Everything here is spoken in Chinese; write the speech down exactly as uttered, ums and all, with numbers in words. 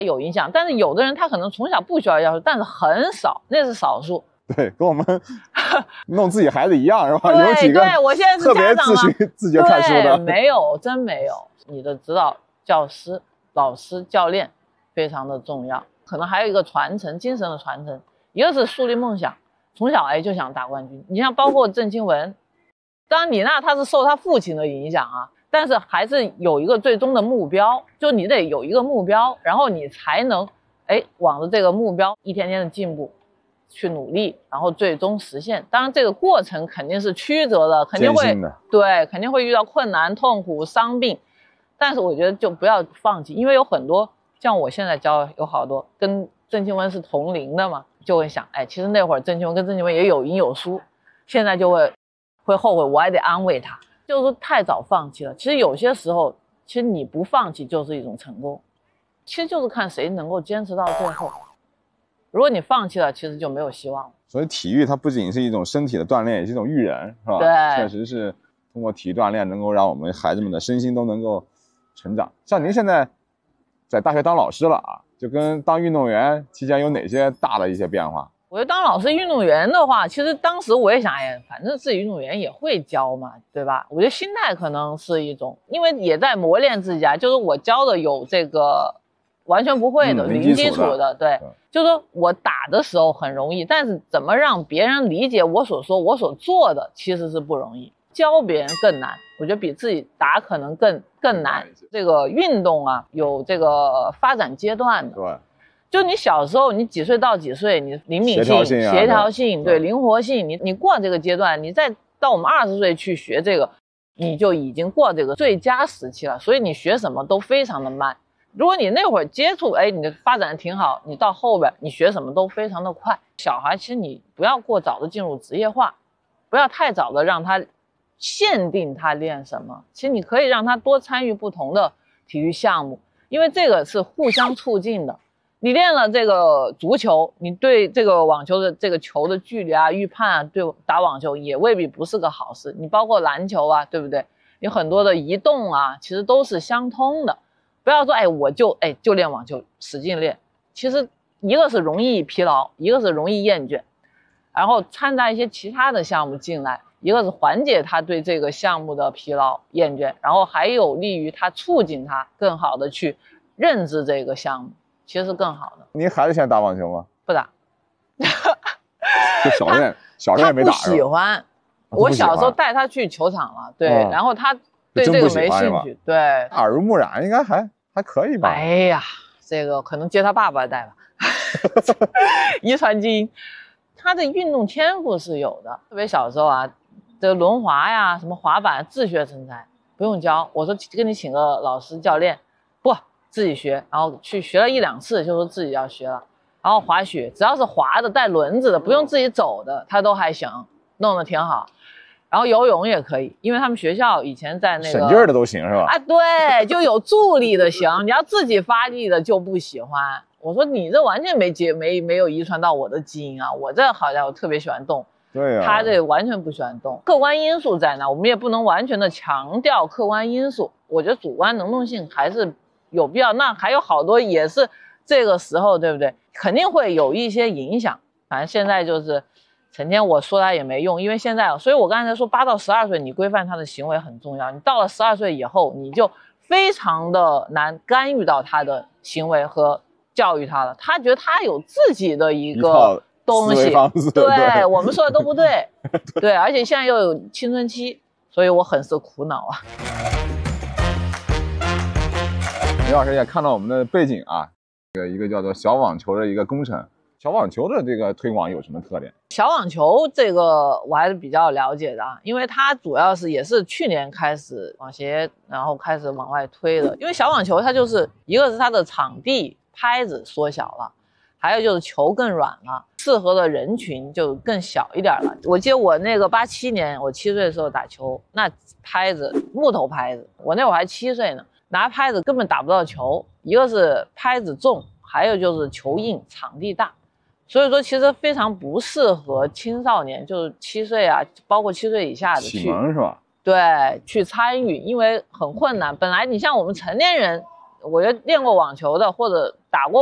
有影响，但是有的人他可能从小不需要要求，但是很少，那是少数。 对，跟我们弄自己孩子一样是吧？ 对有几个对，我现在是特别家长自学自觉看书的， 没有，真没有。你的指导教师、老师、教练非常的重要，可能还有一个传承，精神的传承。一个是树立梦想，从小哎就想打冠军。你像包括郑钦文，当然李娜她是受她父亲的影响啊，但是还是有一个最终的目标，就你得有一个目标，然后你才能哎往着这个目标一天天的进步。去努力，然后最终实现。当然，这个过程肯定是曲折的，肯定会对，肯定会遇到困难、痛苦、伤病。但是我觉得就不要放弃，因为有很多像我现在教有好多跟郑钦文是同龄的嘛，就会想，哎，其实那会儿郑钦文跟郑钦文也有赢有输，现在就会会后悔，我还得安慰他，就是说太早放弃了。其实有些时候，其实你不放弃就是一种成功，其实就是看谁能够坚持到最后。如果你放弃了，其实就没有希望了。 所以体育它不仅是一种身体的锻炼，也是一种育人，是吧？ 对， 确实是通过体育锻炼，能够让我们孩子们的身心都能够成长。像您现在在大学当老师了啊，就跟当运动员期间有哪些大的一些变化？ 我觉得当老师运动员的话，其实当时我也想，哎，反正自己运动员也会教嘛，对吧？我觉得心态可能是一种，因为也在磨练自己啊。就是我教的有这个完全不会的、嗯、零基础的，对。对，就是说我打的时候很容易，但是怎么让别人理解我所说我所做的其实是不容易，教别人更难，我觉得比自己打可能更更难。这个运动啊有这个发展阶段的， 对， 就你小时候你几岁到几岁，你灵敏性、协调性、啊、协调性对, 对灵活性，你你过这个阶段，你再到我们二十岁去学这个，你就已经过这个最佳时期了，所以你学什么都非常的慢。如果你那会儿接触，哎，你的发展挺好，你到后边你学什么都非常的快。小孩其实你不要过早的进入职业化，不要太早的让他限定他练什么，其实你可以让他多参与不同的体育项目，因为这个是互相促进的。你练了这个足球，你对这个网球的这个球的距离啊、预判啊，对打网球也未必不是个好事。你包括篮球啊，对不对？有很多的移动啊，其实都是相通的。不要说哎，我就哎就练网球，使劲练。其实一个是容易疲劳，一个是容易厌倦，然后掺杂一些其他的项目进来，一个是缓解他对这个项目的疲劳厌倦，然后还有利于他促进他更好的去认知这个项目，其实是更好的。 您孩子现在打网球吗？ 不打。 就小练，小练也没打。 他不喜欢。我小时候带他去球场了，对， 哦、 然后他。对这个没兴趣，对， 耳濡目染应该还还可以吧？ 哎呀，这个可能接他爸爸带吧，遗传基因。他的运动天赋是有的，特别小时候啊，这个轮滑呀、什么滑板自学成才，不用教。我说跟你请个老师教练，不自己学，然后去学了一两次，就说自己要学了。然后滑雪，只要是滑的带轮子的，不用自己走的，他都还行，弄得挺好。然后游泳也可以，因为他们学校以前在那个省劲儿的都行是吧？ 啊，对，就有助力的行，你要自己发力的就不喜欢。我说你这完全没接没没有遗传到我的基因啊，我这好像我特别喜欢动， 对呀、啊， 他这完全不喜欢动。客观因素在那，我们也不能完全的强调客观因素，我觉得主观能动性还是有必要。那还有好多也是这个时候，对不对？肯定会有一些影响。反正现在就是。成天我说他也没用，因为现在，所以我刚才说八到十二岁你规范他的行为很重要。你到了十二岁以后，你就非常的难干预到他的行为和教育他了。他觉得他有自己的一个东西，对, 对我们说的都不对，对，而且现在又有青春期，所以我很是苦恼啊。 李老师也看到我们的背景啊，一个一个叫做小网球的一个工程。小网球的这个推广有什么特点？ 小网球这个我还是比较了解的啊，因为它主要是也是去年开始网协，然后开始往外推的。因为小网球它就是一个是它的场地拍子缩小了，还有就是球更软了，适合的人群就更小一点了。我记得我那个八七年我七岁的时候打球，那拍子木头拍子，我那会儿还七岁呢，拿拍子根本打不到球，一个是拍子重，还有就是球硬，场地大。所以说其实非常不适合青少年，就是七岁啊，包括七岁以下的去启蒙是吧？ 对，去参与，因为很困难。本来你像我们成年人我觉得练过网球的或者打过